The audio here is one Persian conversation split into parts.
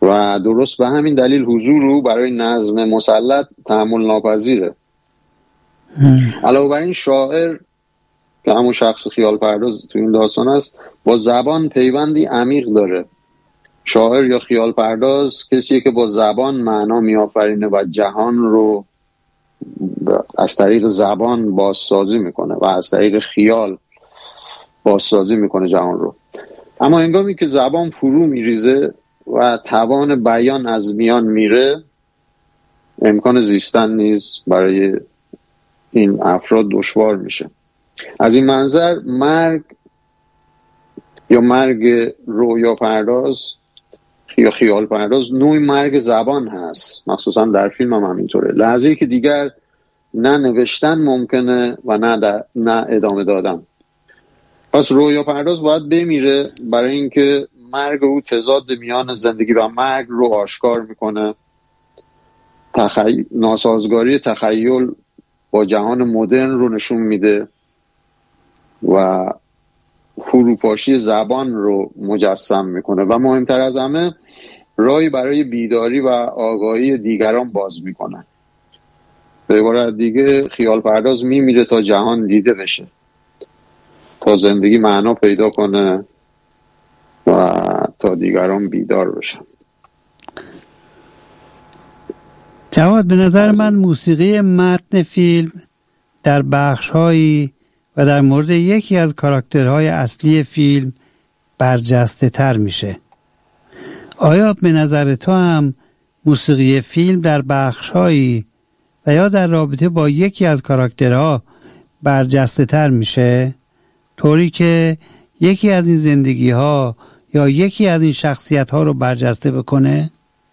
و درست به همین دلیل حضور او برای نظم مسلط تحمل ناپذیره. علاوه بر این شاعر که همون شخص خیال پرداز تو این داستان است با زبان پیوندی عمیق داره. شاعر یا خیال پرداز کسیه که با زبان معنا میآفرینه و جهان رو از طریق زبان بازسازی میکنه و از طریق خیال بازسازی میکنه جهان رو. اما هنگامی که زبان فرو میریزه و توان بیان از میان میره، امکان زیستن نیز برای این افراد دشوار میشه. از این منظر مرگ یا مرگ رویا پرداز یا خیال پرداز نوعی مرگ زبان هست، مخصوصا در فیلم هم همینطوره. لحظه‌ای که دیگر نه نوشتن ممکنه و نه ادامه دادن. پس رویا پرداز باید بمیره برای اینکه مرگ او تضاد میان زندگی و مرگ رو آشکار میکنه. ناسازگاری تخیل با جهان مدرن رو نشون میده و فروپاشی زبان رو مجسم میکنه و مهمتر از همه راهی برای بیداری و آگاهی دیگران باز میکنه. به عبارت دیگه خیال پرداز میمیره تا جهان دیده بشه، تا زندگی معنا پیدا کنه و تا دیگران بیدار بشن. جواد، به نظر من موسیقی متن فیلم در بخش‌هایی و در مورد یکی از کاراکترهای اصلی فیلم برجسته تر میشه. آیا به نظر تو هم موسیقی فیلم در بخش‌هایی و یا در رابطه با یکی از کاراکترها برجسته تر میشه، طوری که یکی از این زندگی‌ها یا یکی از این شخصیت‌ها رو برجسته بکنه؟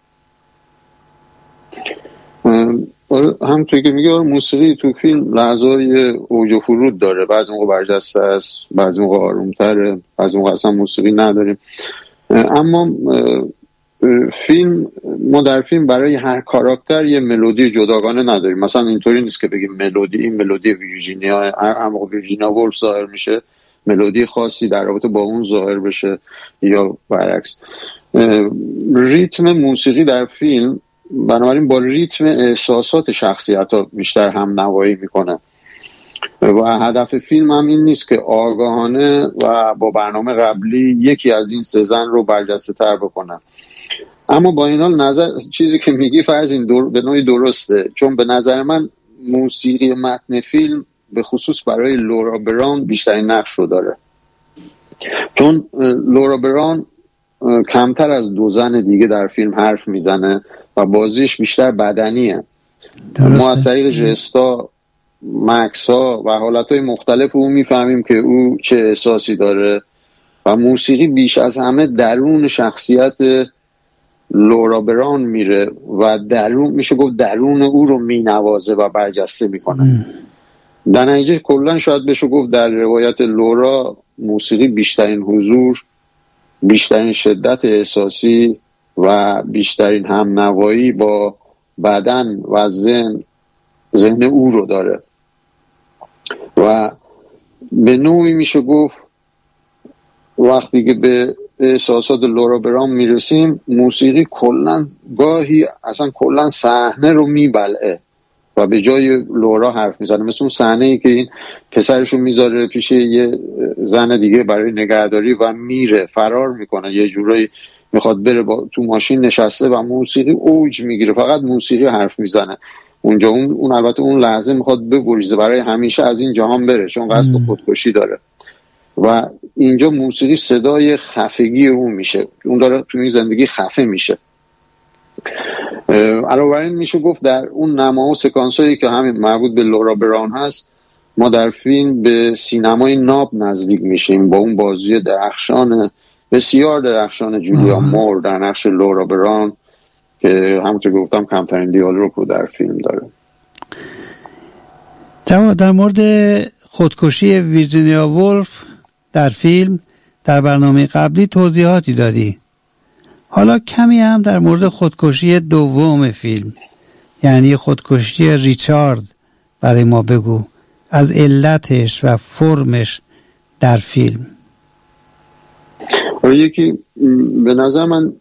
همونطوری که میگه موسیقی تو فیلم لحظه‌های اوج و فرود داره. بعضی موقع برجسته است، بعضی موقع آروم‌تره، بعضی موقع اصلا موسیقی نداریم. اما ما در فیلم برای هر کاراکتر یه ملودی جداگانه نداریم. مثلا اینطوری نیست که بگیم این ملودی ویرجینیا، هر موقع ویرجینیا وولف ظاهر میشه ملودی خاصی در رابطه با اون ظاهر بشه یا برعکس. ریتم موسیقی در فیلم بنابراین با ریتم احساسات شخصیت‌ها بیشتر هم نوایی میکنه و هدف فیلم هم این نیست که آگاهانه و با برنامه قبلی یکی از این سه زن رو برجسته تر بکنه. اما با این حال چیزی که میگی فرض این به نوعی درسته، چون به نظر من موسیقی متن فیلم به خصوص برای لورا بران بیشترین نقش رو داره، چون لورا بران کمتر از دو زن دیگه در فیلم حرف میزنه و بازیش بیشتر بدنیه. ما از طریق ژستا، مکس‌ها و حالتهای مختلف او میفهمیم که او چه احساسی داره و موسیقی بیش از همه درون شخصیت لورا بران میره و میشه گفت درون او رو مینوازه و برجسته میکنه. در نتیجه کلا شاید بشه گفت در روایت لورا موسیقی بیشترین حضور، بیشترین شدت احساسی و بیشترین همنوایی با بدن و ذهن او رو داره و به نوعی میشه گفت وقتی که به احساسات لورا بران میرسیم موسیقی کلا صحنه رو میبلعه و به جای لورا حرف میزنه. مثل اون صحنه‌ای که این پسرشو میذاره پیش یه زن دیگه برای نگهداری و میره فرار میکنه، یه جورایی میخواد بره تو ماشین نشسته و موسیقی اوج میگیره، فقط موسیقی حرف میزنه اونجا. اون البته اون لحظه میخواد بگریزه، برای همیشه از این جهان بره، چون قصد خودکشی داره و اینجا موسیقی صدای خفگی اون میشه، اون داره تو این زندگی خفه میشه. علاوه بر این میشه گفت در اون نما و سکانسایی که همین مربوط به لورا بران هست ما در فیلم به سینمای ناب نزدیک میشیم با اون بازی بسیار درخشان جولیا مور در نقش لورا بران که همونطور گفتم کمترین دیالوگ رو در فیلم داره. در مورد خودکشی ویرجینیا وولف در فیلم در برنامه قبلی توضیحاتی دادی، حالا کمی هم در مورد خودکشی دوم فیلم یعنی خودکشی ریچارد برای ما بگو، از علتش و فرمش در فیلم. یکی به نظر من